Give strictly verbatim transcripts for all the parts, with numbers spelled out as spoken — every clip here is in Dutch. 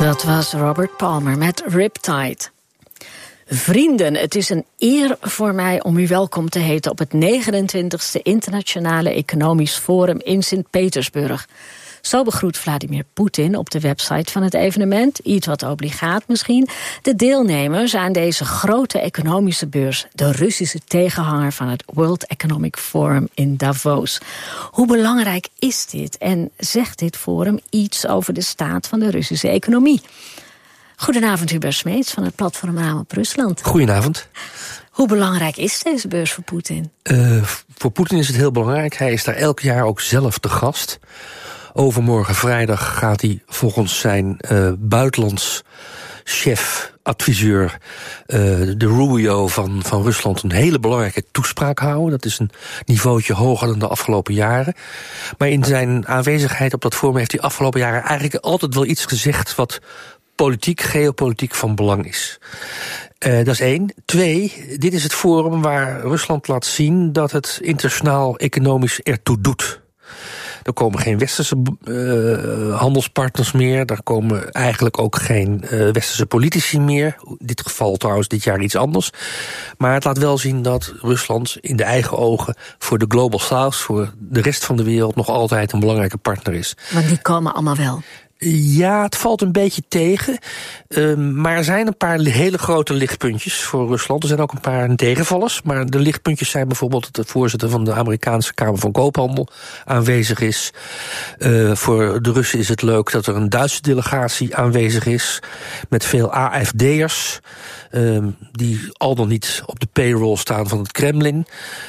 Dat was Robert Palmer met Riptide. Vrienden, het is een eer voor mij om u welkom te heten op het negenentwintigste Internationale Economisch Forum in Sint-Petersburg. Zo begroet Vladimir Poetin op de website van het evenement, iets wat obligaat misschien, de deelnemers aan deze grote economische beurs, de Russische tegenhanger van het World Economic Forum in Davos. Hoe belangrijk is dit en zegt dit forum iets over de staat van de Russische economie? Goedenavond, Hubert Smeets van het platform Raam op Rusland. Goedenavond. Hoe belangrijk is deze beurs voor Poetin? Uh, voor Poetin is het heel belangrijk. Hij is daar elk jaar ook zelf te gast. Overmorgen vrijdag gaat hij volgens zijn uh, buitenlands chef, adviseur, uh, de Rubio van, van Rusland, een hele belangrijke toespraak houden. Dat is een niveautje hoger dan de afgelopen jaren. Maar in zijn aanwezigheid op dat forum heeft hij afgelopen jaren eigenlijk altijd wel iets gezegd wat politiek, geopolitiek van belang is. Uh, dat is één. Twee, dit is het forum waar Rusland laat zien dat het internationaal economisch ertoe doet. Er komen geen westerse uh, handelspartners meer. Er komen eigenlijk ook geen uh, westerse politici meer. In dit geval trouwens dit jaar iets anders. Maar het laat wel zien dat Rusland in de eigen ogen voor de Global South, voor de rest van de wereld, nog altijd een belangrijke partner is. Want die komen allemaal wel. Ja, het valt een beetje tegen. Um, maar er zijn een paar hele grote lichtpuntjes voor Rusland. Er zijn ook een paar tegenvallers. Maar de lichtpuntjes zijn bijvoorbeeld dat de voorzitter van de Amerikaanse Kamer van Koophandel aanwezig is. Uh, voor de Russen is het leuk dat er een Duitse delegatie aanwezig is. Met veel A F D'ers. Um, die al dan niet op de payroll staan van het Kremlin.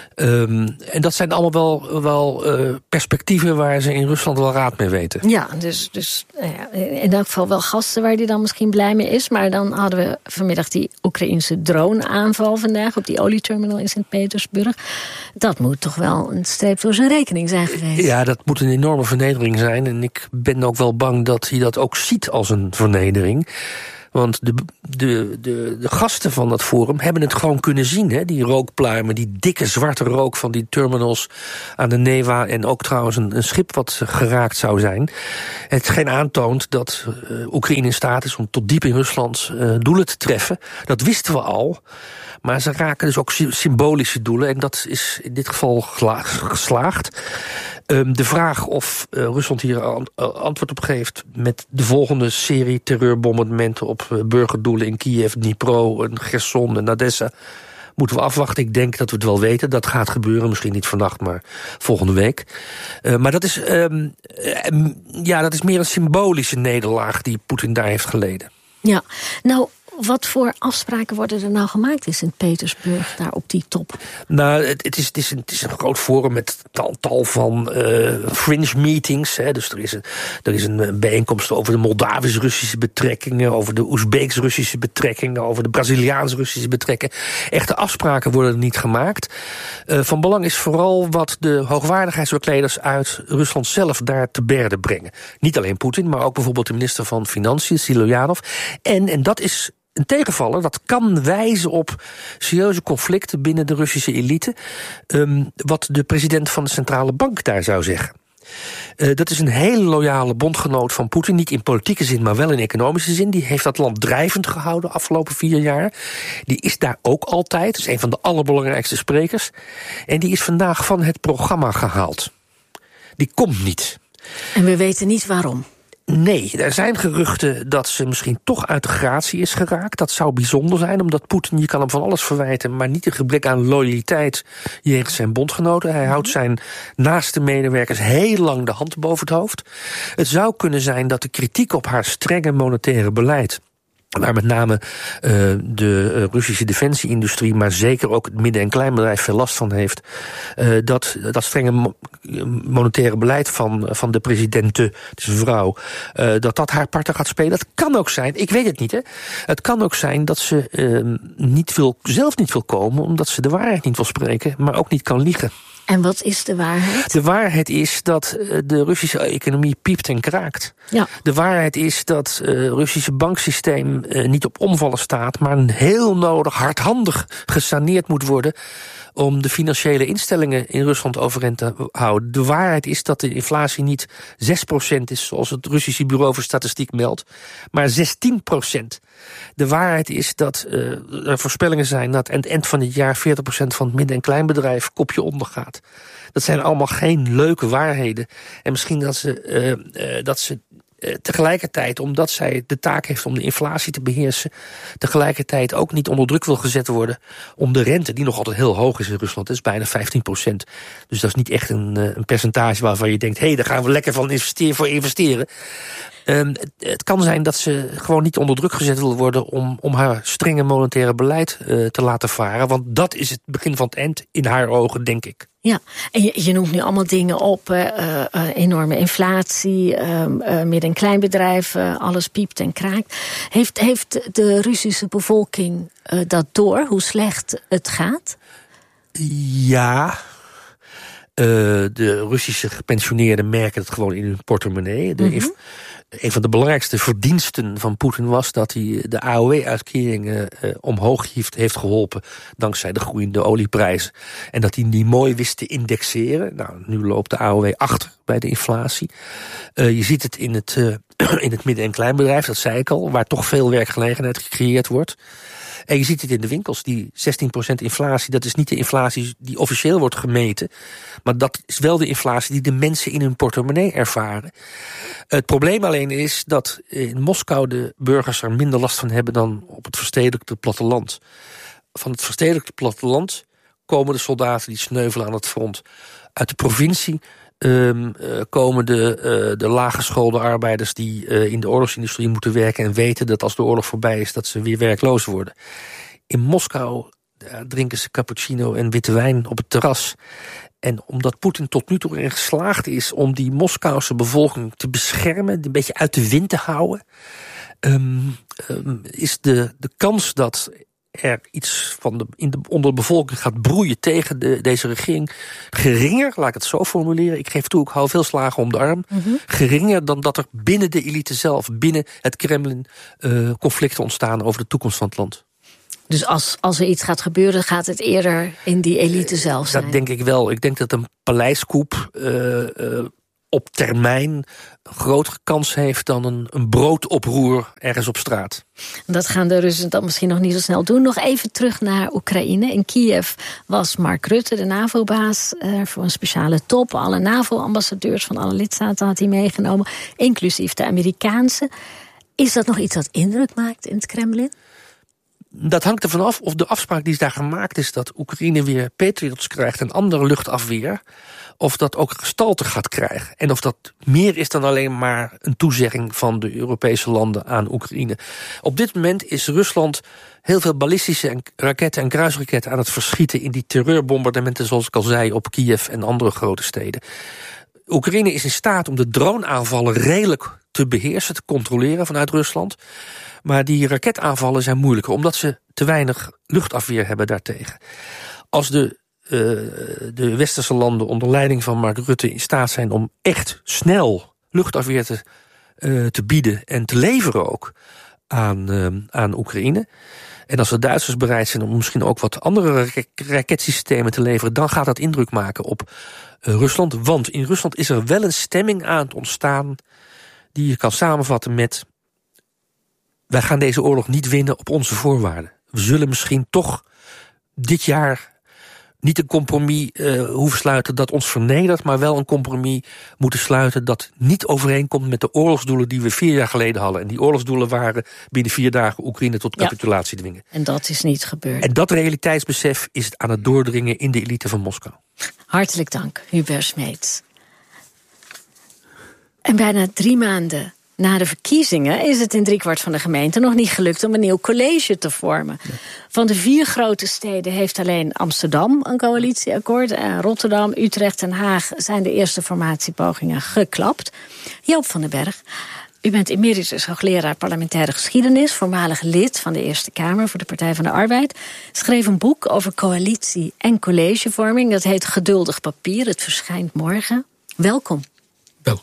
Um, en dat zijn allemaal wel, wel uh, perspectieven waar ze in Rusland wel raad mee weten. Ja, dus, dus ja, in elk geval wel gasten waar die dan misschien blij mee is. Maar dan hadden we vanmiddag die Oekraïnse drone-aanval vandaag op die olieterminal in Sint-Petersburg. Dat moet toch wel een streep door zijn rekening zijn geweest. Ja, dat moet een enorme vernedering zijn. En ik ben ook wel bang dat hij dat ook ziet als een vernedering. Want de, de, de, de gasten van dat forum hebben het gewoon kunnen zien. Hè? Die rookpluimen, die dikke zwarte rook van die terminals aan de Neva. En ook trouwens een, een schip wat geraakt zou zijn. Het geen aantoont dat uh, Oekraïne in staat is om tot diep in Rusland uh, doelen te treffen. Dat wisten we al. Maar ze raken dus ook symbolische doelen. En dat is in dit geval geslaagd. Um, de vraag of uh, Rusland hier an- uh, antwoord op geeft met de volgende serie terreurbombardementen op uh, burgerdoelen in Kiev, Dnipro, en Gerson en Odessa, moeten we afwachten. Ik denk dat we het wel weten. Dat gaat gebeuren. Misschien niet vannacht, maar volgende week. Uh, maar dat is, um, uh, ja, dat is meer een symbolische nederlaag die Poetin daar heeft geleden. Ja, nou, wat voor afspraken worden er nou gemaakt in Sint-Petersburg, daar op die top? Nou, het, het, is, het, is, een, het is een groot forum met tal, tal van uh, fringe meetings. Hè. Dus er is, een, er is een bijeenkomst over de Moldavisch-Russische betrekkingen, over de Oezbeeks-Russische betrekkingen, over de Braziliaans-Russische betrekkingen. Echte afspraken worden er niet gemaakt. Uh, van belang is vooral wat de hoogwaardigheidsbekleders uit Rusland zelf daar te berde brengen. Niet alleen Poetin, maar ook bijvoorbeeld de minister van Financiën, Siluanov. En, en dat is een tegenvaller, dat kan wijzen op serieuze conflicten binnen de Russische elite. Um, wat de president van de centrale bank daar zou zeggen. Uh, dat is een hele loyale bondgenoot van Poetin. Niet in politieke zin, maar wel in economische zin. Die heeft dat land drijvend gehouden de afgelopen vier jaar. Die is daar ook altijd. Dat is een van de allerbelangrijkste sprekers. En die is vandaag van het programma gehaald. Die komt niet. En we weten niet waarom. Nee, er zijn geruchten dat ze misschien toch uit de gratie is geraakt. Dat zou bijzonder zijn, omdat Poetin, je kan hem van alles verwijten, maar niet een gebrek aan loyaliteit jegens zijn bondgenoten. Hij houdt zijn naaste medewerkers heel lang de hand boven het hoofd. Het zou kunnen zijn dat de kritiek op haar strenge monetaire beleid, waar met name uh, de uh, Russische defensieindustrie, maar zeker ook het midden- en kleinbedrijf veel last van heeft, uh, dat, dat strenge mo- monetaire beleid van, van de presidente, het is een vrouw, uh, dat dat haar partner gaat spelen. Dat kan ook zijn, ik weet het niet, hè. Het kan ook zijn dat ze uh, niet wil, zelf niet wil komen, omdat ze de waarheid niet wil spreken, maar ook niet kan liegen. En wat is de waarheid? De waarheid is dat de Russische economie piept en kraakt. Ja. De waarheid is dat het uh, Russische banksysteem uh, niet op omvallen staat, maar een heel nodig hardhandig gesaneerd moet worden om de financiële instellingen in Rusland overeind te houden. De waarheid is dat de inflatie niet zes procent is, zoals het Russische Bureau voor Statistiek meldt, maar zestien procent. De waarheid is dat uh, er voorspellingen zijn dat aan het eind van het jaar veertig procent van het midden- en kleinbedrijf kopje ondergaat. Dat zijn allemaal geen leuke waarheden. En misschien dat ze, uh, uh, dat ze uh, tegelijkertijd, omdat zij de taak heeft om de inflatie te beheersen, tegelijkertijd ook niet onder druk wil gezet worden om de rente, die nog altijd heel hoog is in Rusland, dat is bijna vijftien procent. Dus dat is niet echt een, uh, een percentage waarvan je denkt, hé, hey, daar gaan we lekker van investeren voor investeren. Um, het, het kan zijn dat ze gewoon niet onder druk gezet wil worden om, om haar strenge monetaire beleid uh, te laten varen. Want dat is het begin van het eind in haar ogen, denk ik. Ja, en je, je noemt nu allemaal dingen op. Uh, uh, enorme inflatie, uh, uh, midden- en kleinbedrijven, alles piept en kraakt. Heeft, heeft de Russische bevolking uh, dat door, hoe slecht het gaat? Ja. Uh, de Russische gepensioneerden merken het gewoon in hun portemonnee. De, mm-hmm. Een van de belangrijkste verdiensten van Poetin was dat hij de A O W-uitkeringen uh, omhoog heeft, heeft geholpen dankzij de groeiende olieprijzen. En dat hij die mooi wist te indexeren. Nou, nu loopt de A O W achter bij de inflatie. Uh, je ziet het in het, uh, in het midden- en kleinbedrijf, dat zei ik al, waar toch veel werkgelegenheid gecreëerd wordt. En je ziet het in de winkels, die zestien procent inflatie, dat is niet de inflatie die officieel wordt gemeten, maar dat is wel de inflatie die de mensen in hun portemonnee ervaren. Het probleem alleen is dat in Moskou de burgers er minder last van hebben dan op het verstedelijkte platteland. Van het verstedelijkte platteland komen de soldaten die sneuvelen aan het front. Uit de provincie Um, uh, komen de, uh, de laaggeschoolde arbeiders die uh, in de oorlogsindustrie moeten werken en weten dat als de oorlog voorbij is, dat ze weer werkloos worden. In Moskou uh, drinken ze cappuccino en witte wijn op het terras. En omdat Poetin tot nu toe erin geslaagd is om die Moskouse bevolking te beschermen, een beetje uit de wind te houden, um, um, is de, de kans dat er iets van de, in de, onder de bevolking gaat broeien tegen de, deze regering geringer, laat ik het zo formuleren. Ik geef toe, ik hou veel slagen om de arm. Mm-hmm. Geringer dan dat er binnen de elite zelf, binnen het Kremlin, uh, conflicten ontstaan over de toekomst van het land. Dus als, als er iets gaat gebeuren, gaat het eerder in die elite zelf zijn? Dat denk ik wel. Ik denk dat een paleiskoep uh, uh, op termijn een grotere kans heeft dan een, een broodoproer ergens op straat. Dat gaan de Russen dan misschien nog niet zo snel doen. Nog even terug naar Oekraïne. In Kiev was Mark Rutte, de NAVO-baas, uh, voor een speciale top. Alle NAVO-ambassadeurs van alle lidstaten had hij meegenomen, inclusief de Amerikaanse. Is dat nog iets dat indruk maakt in het Kremlin? Dat hangt ervan af of de afspraak die is daar gemaakt is dat Oekraïne weer Patriots krijgt en andere luchtafweer, of dat ook gestalte gaat krijgen. En of dat meer is dan alleen maar een toezegging van de Europese landen aan Oekraïne. Op dit moment is Rusland heel veel ballistische raketten en kruisraketten aan het verschieten in die terreurbombardementen, zoals ik al zei, op Kiev en andere grote steden. Oekraïne is in staat om de droneaanvallen redelijk te beheersen, te controleren vanuit Rusland. Maar die raketaanvallen zijn moeilijker, omdat ze te weinig luchtafweer hebben daartegen. Als de, uh, de westerse landen onder leiding van Mark Rutte in staat zijn om echt snel luchtafweer te, uh, te bieden en te leveren ook aan, uh, aan Oekraïne, en als de Duitsers bereid zijn om misschien ook wat andere raketsystemen te leveren, dan gaat dat indruk maken op uh, Rusland. Want in Rusland is er wel een stemming aan het ontstaan die je kan samenvatten met: wij gaan deze oorlog niet winnen op onze voorwaarden. We zullen misschien toch dit jaar niet een compromis uh, hoeven sluiten dat ons vernedert, maar wel een compromis moeten sluiten dat niet overeenkomt met de oorlogsdoelen die we vier jaar geleden hadden. En die oorlogsdoelen waren binnen vier dagen Oekraïne tot capitulatie ja. dwingen. En dat is niet gebeurd. En dat realiteitsbesef is aan het doordringen in de elite van Moskou. Hartelijk dank, Hubert Smeets. En bijna drie maanden na de verkiezingen is het in driekwart van de gemeente nog niet gelukt om een nieuw college te vormen. Ja. Van de vier grote steden heeft alleen Amsterdam een coalitieakkoord. En Rotterdam, Utrecht en Haag zijn de eerste formatiepogingen geklapt. Joop van den Berg, U bent emeritus hoogleraar parlementaire geschiedenis, voormalig lid van de Eerste Kamer voor de Partij van de Arbeid. Schreef een boek over coalitie en collegevorming. Dat heet Geduldig Papier. Het verschijnt morgen. Welkom. Wel.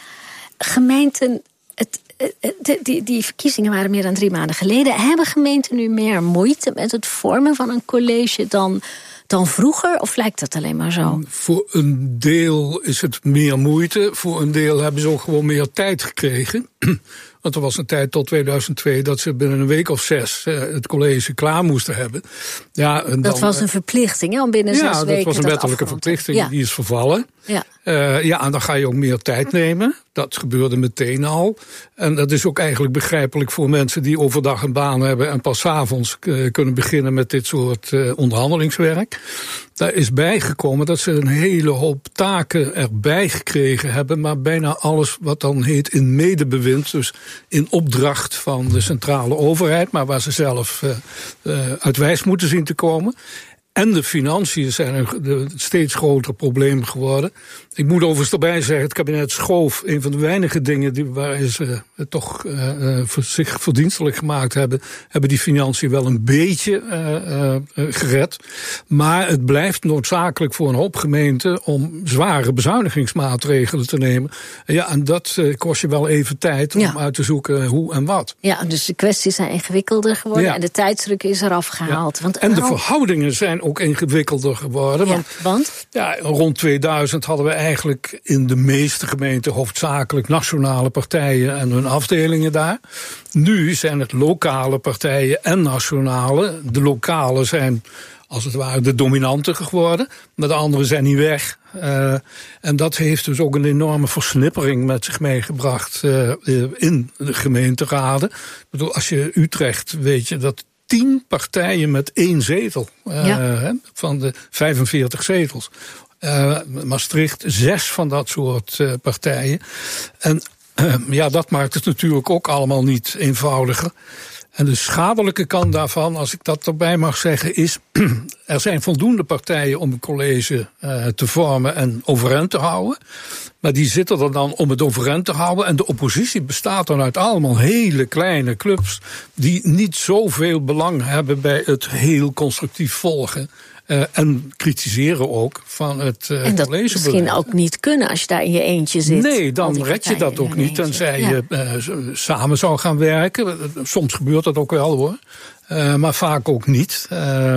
Gemeenten, het, de, die, die verkiezingen waren meer dan drie maanden geleden. Hebben gemeenten nu meer moeite met het vormen van een college dan, dan vroeger? Of lijkt dat alleen maar zo? Voor een deel is het meer moeite. Voor een deel hebben ze ook gewoon meer tijd gekregen. Want er was een tijd tot tweeduizend twee dat ze binnen een week of zes uh, het college klaar moesten hebben. Ja, en dat dan, was een verplichting, hè, om binnen ja, zes weken. Ja, dat was een wettelijke dat verplichting, ja. die is vervallen. Ja. Uh, ja, en dan ga je ook meer tijd nemen. Dat gebeurde meteen al. En dat is ook eigenlijk begrijpelijk voor mensen die overdag een baan hebben en pas 's avonds uh, kunnen beginnen met dit soort uh, onderhandelingswerk. Daar is bijgekomen dat ze een hele hoop taken erbij gekregen hebben, maar bijna alles wat dan heet in medebewind, dus in opdracht van de centrale overheid, maar waar ze zelf uh, uh, uit wijs moeten zien te komen. En de financiën zijn een steeds groter probleem geworden. Ik moet overigens erbij zeggen, het kabinet schoof een van de weinige dingen die, waar ze uh, toch uh, voor zich verdienstelijk gemaakt hebben, hebben die financiën wel een beetje uh, uh, gered. Maar het blijft noodzakelijk voor een hoop gemeenten om zware bezuinigingsmaatregelen te nemen. Ja, en dat uh, kost je wel even tijd om ja. uit te zoeken hoe en wat. Ja, dus de kwesties zijn ingewikkelder geworden ja. en de tijdsdruk is eraf gehaald. Ja. Want, en de verhoudingen zijn ook ingewikkelder geworden. Ja, want, want? Ja, rond tweeduizend hadden we eigenlijk in de meeste gemeenten hoofdzakelijk nationale partijen en hun afdelingen daar. Nu zijn het lokale partijen en nationale. De lokale zijn als het ware de dominante geworden, maar de anderen zijn niet weg. Uh, en dat heeft dus ook een enorme versnippering met zich meegebracht uh, in de gemeenteraden. Ik bedoel, als je Utrecht weet je dat tien partijen met één zetel uh, ja. van de vijfenveertig zetels. Uh, Maastricht, zes van dat soort uh, partijen. En uh, ja, dat maakt het natuurlijk ook allemaal niet eenvoudiger. En de schadelijke kant daarvan, als ik dat erbij mag zeggen, is er zijn voldoende partijen om een college uh, te vormen en overeind te houden. Maar die zitten er dan om het overeind te houden. En de oppositie bestaat dan uit allemaal hele kleine clubs die niet zoveel belang hebben bij het heel constructief volgen. Uh, en kritiseren ook van het uh, en dat misschien ook niet kunnen als je daar in je eentje zit. Nee, dan red je dat ook niet. Tenzij ja. je uh, samen zou gaan werken. Soms gebeurt dat ook wel hoor. Uh, maar vaak ook niet. Uh,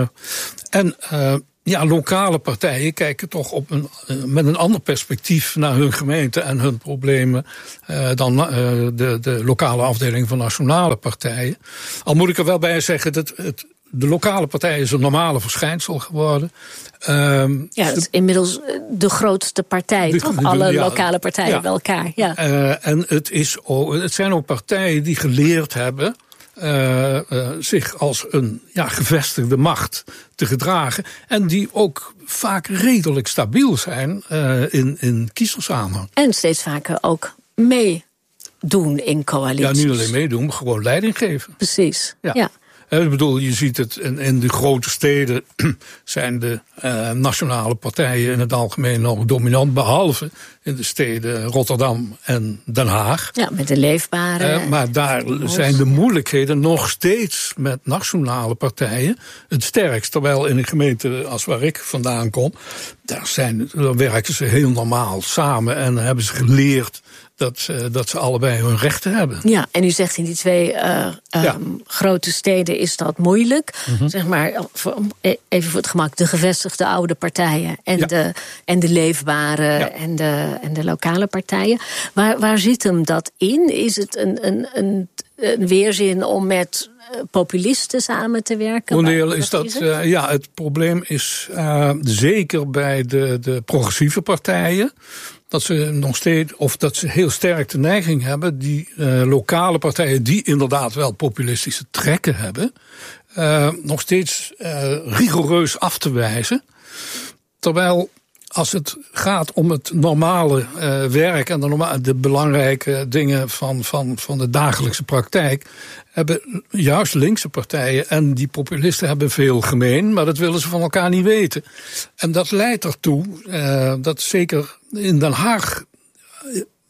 en uh, ja, lokale partijen kijken toch op een, uh, met een ander perspectief naar hun gemeente en hun problemen uh, dan uh, de, de lokale afdeling van nationale partijen. Al moet ik er wel bij zeggen dat het de lokale partij is een normale verschijnsel geworden. Um, ja, het is inmiddels de grootste partij, de, toch? De, de, Alle ja, lokale partijen ja. bij elkaar. Ja. Uh, en het, is ook, het zijn ook partijen die geleerd hebben Uh, uh, zich als een ja, gevestigde macht te gedragen. En die ook vaak redelijk stabiel zijn uh, in, in kiezersaanhang. En steeds vaker ook meedoen in coalities. Ja, niet alleen meedoen, maar gewoon leiding geven. Precies, ja. ja. Ik bedoel, je ziet het in, in de grote steden zijn de uh, nationale partijen in het algemeen nog dominant, behalve in de steden Rotterdam en Den Haag. Ja, met de leefbare. Uh, maar daar zijn de moeilijkheden nog steeds met nationale partijen het sterkst. Terwijl in een gemeente als waar ik vandaan kom, daar, zijn, daar werken ze heel normaal samen en hebben ze geleerd Dat, uh, dat ze allebei hun rechten hebben. Ja, en u zegt in die twee uh, um, ja. grote steden is dat moeilijk. Mm-hmm. Zeg maar, voor, even voor het gemak, de gevestigde oude partijen en, ja. de, en de leefbare ja. en, de, en de lokale partijen. Waar, waar zit hem dat in? Is het een, een, een, een weerzin om met populisten samen te werken? Onderdeel is dat, is het? Uh, ja, het probleem is uh, zeker bij de, de progressieve partijen dat ze nog steeds, of dat ze heel sterk de neiging hebben, die uh, lokale partijen die inderdaad wel populistische trekken hebben, uh, nog steeds uh, rigoureus af te wijzen. Terwijl als het gaat om het normale uh, werk en de, normale, de belangrijke dingen van, van, van de dagelijkse praktijk, hebben juist linkse partijen en die populisten hebben veel gemeen, maar dat willen ze van elkaar niet weten. En dat leidt ertoe uh, dat zeker in Den Haag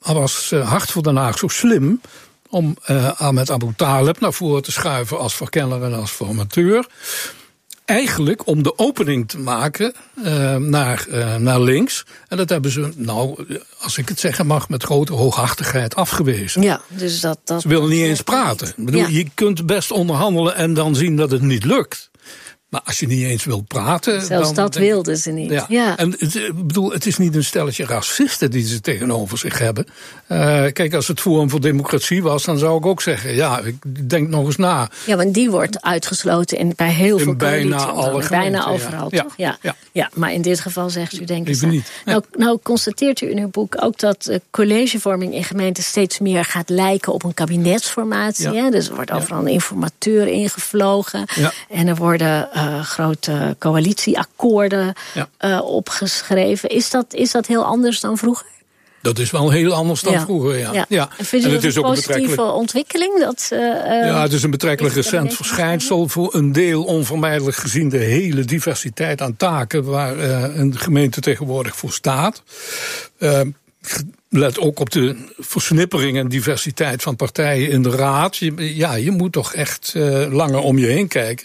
was uh, Hart voor Den Haag zo slim om uh, Ahmed Abu Taleb naar voren te schuiven als verkenner en als formateur. Eigenlijk om de opening te maken uh, naar, uh, naar links. En dat hebben ze, nou, als ik het zeggen mag, met grote hooghartigheid afgewezen. Ja, dus dat, dat ze willen niet eens praten. Ik bedoel, ja. Je kunt best onderhandelen en dan zien dat het niet lukt. Maar als je niet eens wilt praten... Zelfs dan, dat denk, wilden ze niet. Ja. Ja. En het, ik bedoel, het is niet een stelletje racisten die ze tegenover zich hebben. Uh, kijk, als het Forum voor Democratie was, dan zou ik ook zeggen... ja, ik denk nog eens na. Ja, want die wordt uitgesloten in, bij heel in veel bijna alle Bijna overal, ja. toch? Ja. Ja. Ja, maar in dit geval zegt u denk ik... Even niet. Ja. Nou, nou constateert u in uw boek ook dat uh, collegevorming in gemeenten steeds meer gaat lijken op een kabinetsformatie. Ja. Hè? Dus er wordt overal een informateur ingevlogen. Ja. En er worden uh, grote coalitieakkoorden ja. uh, opgeschreven. Is dat, is dat heel anders dan vroeger? Dat is wel heel anders dan ja. vroeger, ja. ja. ja. En vindt u en dat het is een ook positieve betrekkelijk... ontwikkeling? Dat, uh, ja, het is een betrekkelijk recent verschijnsel. Voor een deel onvermijdelijk gezien de hele diversiteit aan taken waar uh, een gemeente tegenwoordig voor staat. Uh, Let ook op de versnippering en diversiteit van partijen in de raad. Je, ja, je moet toch echt uh, langer om je heen kijken.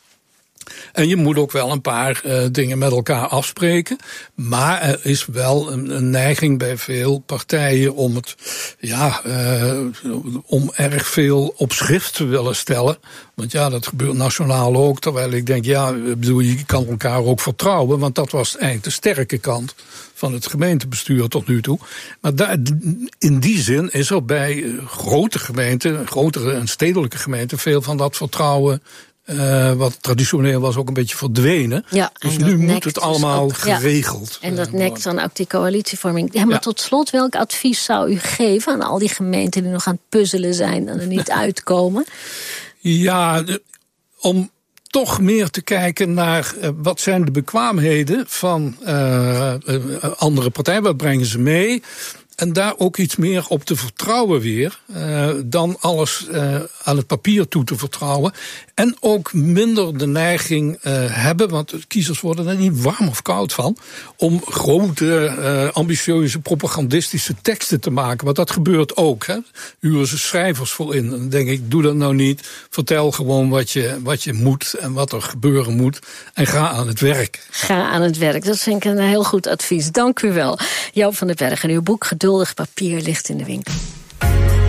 En je moet ook wel een paar uh, dingen met elkaar afspreken. Maar er is wel een, een neiging bij veel partijen om het, ja, uh, om erg veel op schrift te willen stellen. Want ja, dat gebeurt nationaal ook. Terwijl ik denk, ja, bedoel, je kan elkaar ook vertrouwen. Want dat was eigenlijk de sterke kant van het gemeentebestuur tot nu toe. Maar daar, in die zin is er bij grote gemeenten, grotere en stedelijke gemeenten, veel van dat vertrouwen, Uh, wat traditioneel was, ook een beetje verdwenen. Ja, dus nu moet het allemaal ook geregeld ja. En dat nekt dan ook die coalitievorming. Ja, maar ja. tot slot, welk advies zou u geven aan al die gemeenten die nog aan het puzzelen zijn en er niet uitkomen? Ja, om toch meer te kijken naar uh, wat zijn de bekwaamheden van uh, uh, andere partijen, wat brengen ze mee? En daar ook iets meer op te vertrouwen weer, uh, dan alles uh, aan het papier toe te vertrouwen. En ook minder de neiging uh, hebben, want kiezers worden er niet warm of koud van, om grote, uh, ambitieuze, propagandistische teksten te maken. Want dat gebeurt ook. Hè. Huren ze schrijvers voor in. Dan denk ik, doe dat nou niet. Vertel gewoon wat je, wat je moet en wat er gebeuren moet. En ga aan het werk. Ga aan het werk. Dat vind ik een heel goed advies. Dank u wel. Joop van den Berg en uw boek Geduldig papier ligt in de winkel.